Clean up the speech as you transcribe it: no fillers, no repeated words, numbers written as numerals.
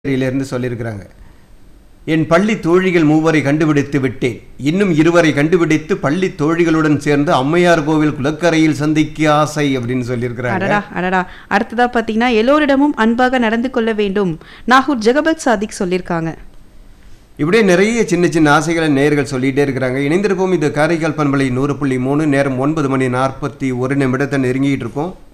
இருந்து சொல்லியிருக்கிறாங்க. என் பள்ளி தோழிகள் 3 கண்டுபிடித்து விட்டேன். இன்னும் 2 கண்டுபிடித்து பள்ளி தோழிகளுடன் சேர்ந்து அம்மையார் கோவில் குளக்கரையில் சந்திக்க ஆசை அப்படின்னு சொல்லியிருக்கிறாங்க. அடடா. அடுத்ததா பாத்தீங்கன்னா எல்லோரிடமும் அன்பாக நடந்து கொள்ள வேண்டும். நாகூர் ஜெகபத் சாதிக் சொல்லியிருக்காங்க. இப்படியே நிறைய சின்ன சின்ன ஆசைகளை நேயர்கள் சொல்லிட்டே இருக்கிறாங்க. இணைந்திருப்போம். இது காரைக்கால் பண்பலை 100.3. நேரம் 9 மணி 41 நிமிடத்தை நெருங்கிட்டு இருக்கோம்.